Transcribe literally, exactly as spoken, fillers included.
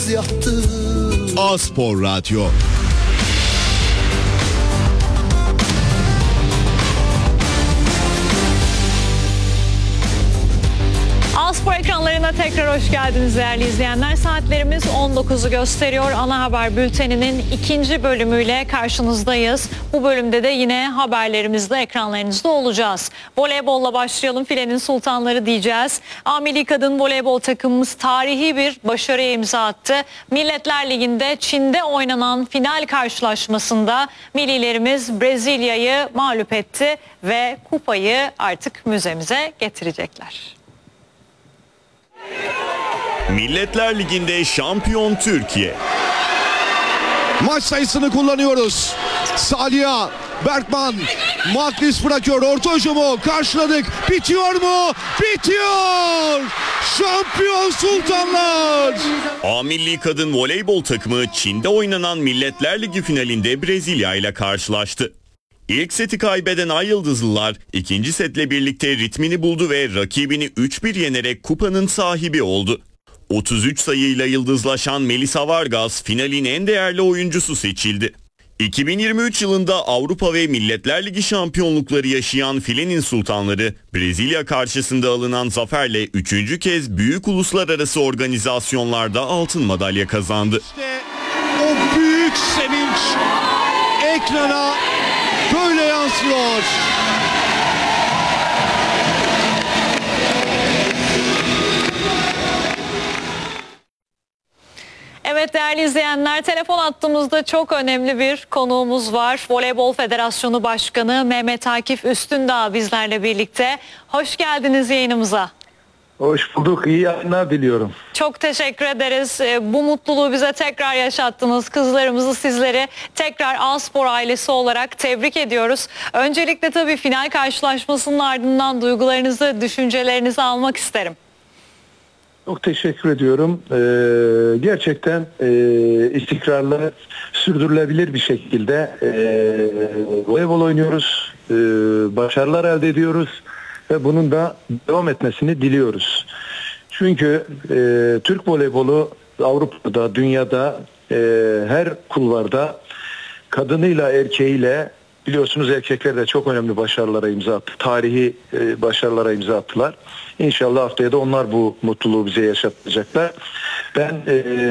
göz yaktı. A-Spor Radyo. A-Spor ekranlarına tekrar hoş geldiniz değerli izleyenler. Saatlerimiz on dokuzu gösteriyor. Ana Haber Bülteni'nin ikinci bölümüyle karşınızdayız. Bu bölümde de yine haberlerimizde ekranlarınızda olacağız. Voleybolla başlayalım. Filenin sultanları diyeceğiz. A Milli Kadın Voleybol takımımız tarihi bir başarıya imza attı. Milletler Ligi'nde Çin'de oynanan final karşılaşmasında millilerimiz Brezilya'yı mağlup etti ve kupayı artık müzemize getirecekler. Milletler Ligi'nde şampiyon Türkiye. Maç sayısını kullanıyoruz. Saliha, Berkman, Maklis bırakıyor. Orta hücumu karşıladık. Bitiyor mu? Bitiyor! Şampiyon Sultanlar! A Milli Kadın Voleybol takımı Çin'de oynanan Milletler Ligi finalinde Brezilya ile karşılaştı. İlk seti kaybeden Ay Yıldızlılar ikinci setle birlikte ritmini buldu ve rakibini üç bir yenerek kupanın sahibi oldu. otuz üç sayıyla yıldızlaşan Melisa Vargas finalin en değerli oyuncusu seçildi. iki bin yirmi üç yılında Avrupa ve Milletler Ligi şampiyonlukları yaşayan Filenin Sultanları, Brezilya karşısında alınan zaferle üçüncü kez büyük uluslararası organizasyonlarda altın madalya kazandı. İşte o büyük sevinç ekrana böyle yansıyor. Evet değerli izleyenler, telefon attığımızda çok önemli bir konuğumuz var. Voleybol Federasyonu Başkanı Mehmet Akif Üstündağ bizlerle birlikte. Hoş geldiniz yayınımıza. Hoş bulduk. İyi yayınlar diliyorum. Çok teşekkür ederiz. Bu mutluluğu bize tekrar yaşattınız. Kızlarımızı, sizleri tekrar A-Spor ailesi olarak tebrik ediyoruz. Öncelikle tabii final karşılaşmasının ardından duygularınızı, düşüncelerinizi almak isterim. Çok teşekkür ediyorum. Ee, gerçekten e, istikrarlı, sürdürülebilir bir şekilde e, voleybol oynuyoruz. E, başarılar elde ediyoruz. Ve bunun da devam etmesini diliyoruz. Çünkü e, Türk voleybolu Avrupa'da, dünyada, e, her kulvarda kadınıyla erkeğiyle, biliyorsunuz erkekler de çok önemli başarılara imza attı. Tarihi e, başarılara imza attılar. İnşallah haftaya da onlar bu mutluluğu bize yaşatacaklar. Ben e,